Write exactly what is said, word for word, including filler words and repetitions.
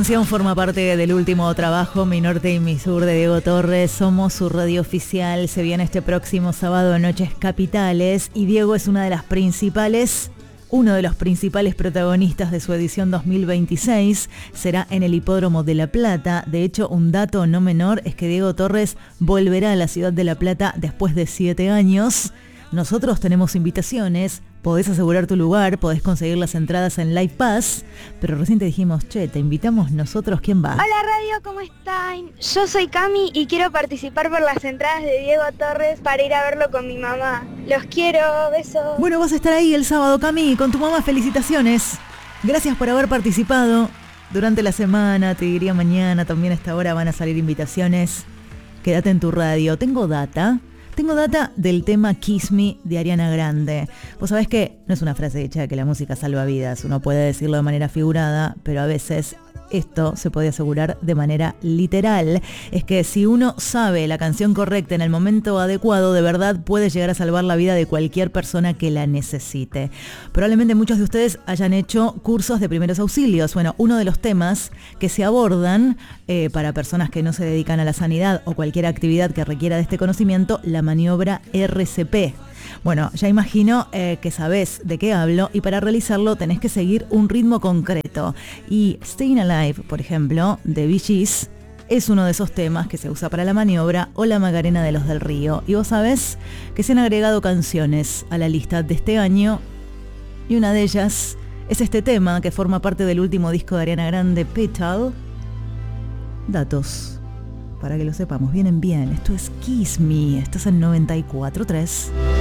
La canción forma parte del último trabajo, Mi Norte y Mi Sur, de Diego Torres. Somos su radio oficial. Se viene este próximo sábado, Noches Capitales, y Diego es una de las principales, uno de los principales protagonistas de su edición dos mil veintiséis. Será en el Hipódromo de La Plata. De hecho, un dato no menor es que Diego Torres volverá a la ciudad de La Plata después de siete años. Nosotros tenemos invitaciones, podés asegurar tu lugar, podés conseguir las entradas en Live Pass, pero recién te dijimos, che, te invitamos nosotros, ¿quién va? Hola radio, ¿cómo están? Yo soy Cami y quiero participar por las entradas de Diego Torres para ir a verlo con mi mamá. Los quiero, besos. Bueno, vas a estar ahí el sábado, Cami, con tu mamá, felicitaciones. Gracias por haber participado durante la semana, te diría mañana, también a esta hora van a salir invitaciones. Quédate en tu radio, tengo data. Tengo data del tema Kiss Me de Ariana Grande. Vos sabés que no es una frase hecha de que la música salva vidas. Uno puede decirlo de manera figurada, pero a veces esto se puede asegurar de manera literal. Es que si uno sabe la canción correcta en el momento adecuado, de verdad puede llegar a salvar la vida de cualquier persona que la necesite. Probablemente muchos de ustedes hayan hecho cursos de primeros auxilios. Bueno, uno de los temas que se abordan eh, para personas que no se dedican a la sanidad o cualquier actividad que requiera de este conocimiento, la maniobra R C P. Bueno, ya imagino eh, que sabés de qué hablo, y para realizarlo tenés que seguir un ritmo concreto. Y Staying Alive, por ejemplo, de Bee Gees, es uno de esos temas que se usa para la maniobra, o la Macarena de los del Río. Y vos sabés que se han agregado canciones a la lista de este año, y una de ellas es este tema que forma parte del último disco de Ariana Grande, Petal. Datos para que lo sepamos, vienen bien. Esto es Kiss Me, estás en noventa y cuatro punto tres.